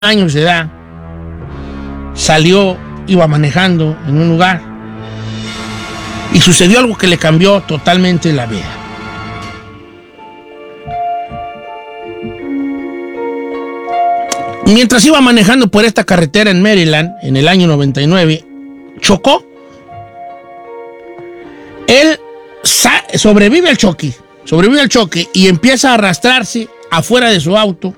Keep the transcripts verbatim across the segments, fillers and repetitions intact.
años de edad, salió, iba manejando en un lugar y sucedió algo que le cambió totalmente la vida. Mientras iba manejando por esta carretera en Maryland, en el año noventa y nueve, chocó. Él sobrevive al choque, sobrevive al choque y empieza a arrastrarse afuera de su auto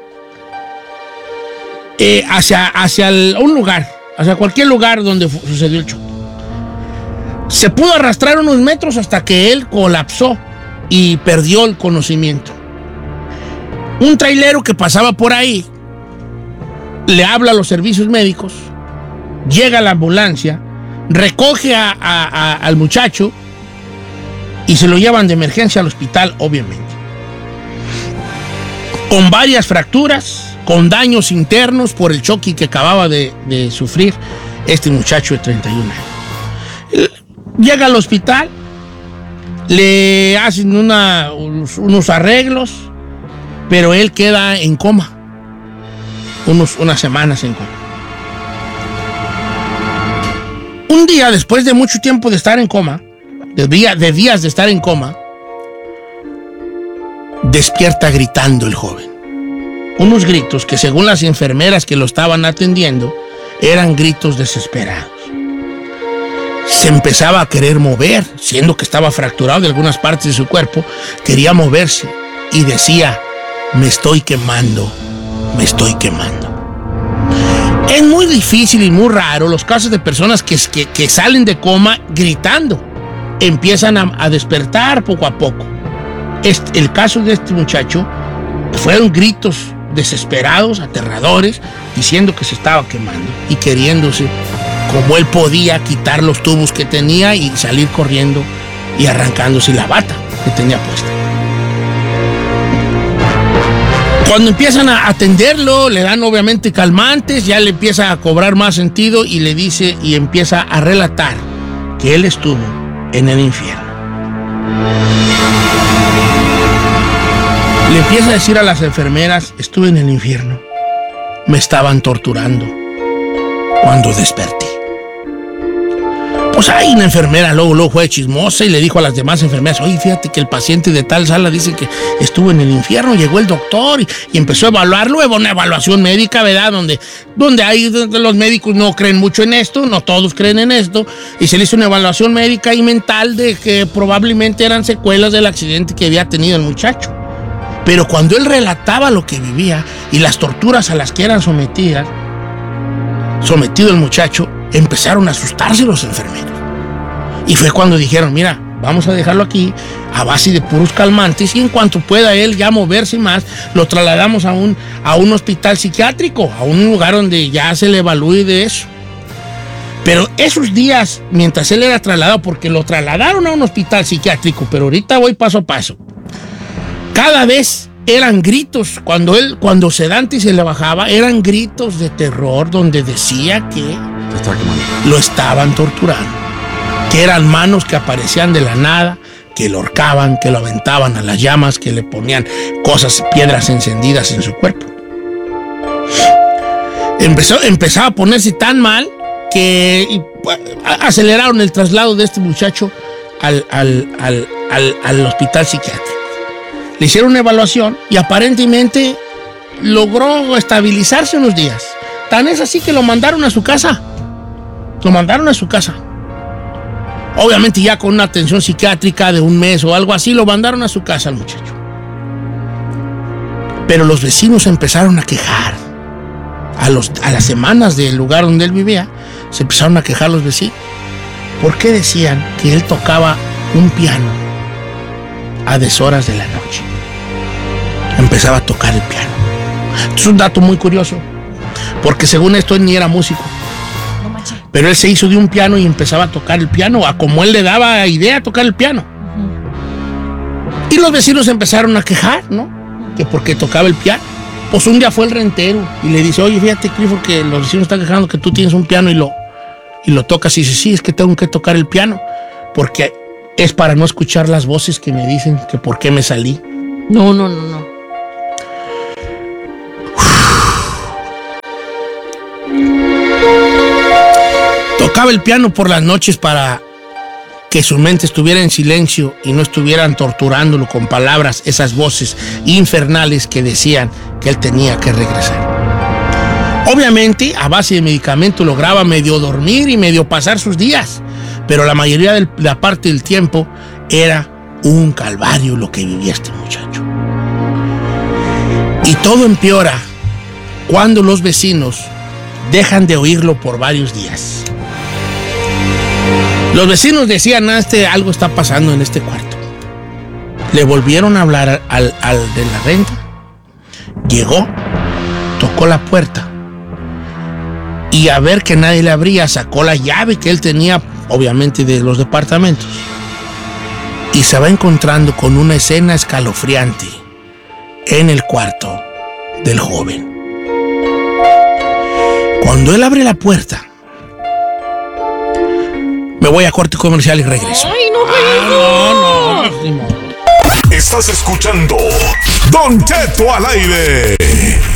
eh, hacia, hacia el, un lugar, hacia cualquier lugar donde sucedió el choque. Se pudo arrastrar unos metros hasta que él colapsó y perdió el conocimiento. Un trailero que pasaba por ahí le habla a los servicios médicos, llega la ambulancia, recoge a, a, a, al muchacho y se lo llevan de emergencia al hospital, obviamente. Con varias fracturas, con daños internos por el choque que acababa de, de sufrir este muchacho de treinta y un años. Llega al hospital, le hacen una, unos, unos arreglos, pero él queda en coma. Unos, unas semanas en coma. Un día, después de mucho tiempo de estar en coma, de, día, de días de estar en coma, despierta gritando el joven. Unos gritos que, según las enfermeras que lo estaban atendiendo, eran gritos desesperados. Se empezaba a querer mover, siendo que estaba fracturado de algunas partes de su cuerpo, quería moverse y decía: me estoy quemando. Me estoy quemando. Es muy difícil y muy raro los casos de personas que, que, que salen de coma gritando. Empiezan a, a despertar poco a poco. Este, el caso de este muchacho fueron gritos desesperados, aterradores, diciendo que se estaba quemando y queriéndose, como él podía, quitar los tubos que tenía y salir corriendo y arrancándose la bata que tenía puesta. Cuando empiezan a atenderlo, le dan obviamente calmantes, ya le empieza a cobrar más sentido y le dice y empieza a relatar que él estuvo en el infierno. Le empieza a decir a las enfermeras: estuve en el infierno, me estaban torturando cuando desperté. Pues ahí una enfermera luego, luego fue chismosa y le dijo a las demás enfermeras: oye, fíjate que el paciente de tal sala dice que estuvo en el infierno. Llegó el doctor y, y empezó a evaluarlo, una evaluación médica, ¿verdad? Donde, donde hay, donde los médicos no creen mucho en esto, no todos creen en esto, y se le hizo una evaluación médica y mental de que probablemente eran secuelas del accidente que había tenido el muchacho. Pero cuando él relataba lo que vivía y las torturas a las que eran sometidas, sometido el muchacho, empezaron a asustarse los enfermeros. Y fue cuando dijeron: mira, vamos a dejarlo aquí a base de puros calmantes y en cuanto pueda él ya moverse más, lo trasladamos a un, a un hospital psiquiátrico, a un lugar donde ya se le evalúe de eso. Pero esos días, mientras él era trasladado, porque lo trasladaron a un hospital psiquiátrico, pero ahorita voy paso a paso, cada vez eran gritos, cuando él, cuando sedante se le bajaba, eran gritos de terror donde decía que lo estaban torturando, que eran manos que aparecían de la nada, que lo ahorcaban, que lo aventaban a las llamas, que le ponían cosas, piedras encendidas en su cuerpo. Empezó, empezaba a ponerse tan mal que y, aceleraron el traslado de este muchacho al, al, al, al, al hospital psiquiátrico. Le hicieron una evaluación y aparentemente logró estabilizarse unos días. Tan es así que lo mandaron a su casa. Lo mandaron a su casa. Obviamente ya con una atención psiquiátrica de un mes o algo así, lo mandaron a su casa al muchacho. Pero los vecinos empezaron a quejar. A, los, a las semanas del lugar donde él vivía, se empezaron a quejar los vecinos. ¿Por qué decían que él tocaba un piano a deshoras de la noche? Empezaba a tocar el piano. Es un dato muy curioso, porque según esto él ni era músico. Pero él se hizo de un piano y empezaba a tocar el piano, a como él le daba idea a tocar el piano. Uh-huh. Y los vecinos empezaron a quejar, ¿no? Que porque tocaba el piano. Pues un día fue el rentero y le dice: oye, fíjate, Clifford, que los vecinos están quejando que tú tienes un piano y lo, y lo tocas. Y dice: sí, es que tengo que tocar el piano, porque es para no escuchar las voces que me dicen que por qué me salí. No, no, no, no. Tocaba el piano por las noches para que su mente estuviera en silencio y no estuvieran torturándolo con palabras, esas voces infernales que decían que él tenía que regresar. Obviamente, a base de medicamento lograba medio dormir y medio pasar sus días, pero la mayoría de la parte del tiempo era un calvario lo que vivía este muchacho. Y todo empeora cuando los vecinos dejan de oírlo por varios días. Los vecinos decían, ah, este, algo está pasando en este cuarto. Le volvieron a hablar al, al de la renta. Llegó, tocó la puerta y a ver que nadie le abría, sacó la llave que él tenía, obviamente, de los departamentos. Y se va encontrando con una escena escalofriante en el cuarto del joven. Cuando él abre la puerta, me voy a corte comercial y regreso. ¡Ay, no, ah, no, no, no, no. Estás escuchando Don Cheto al aire.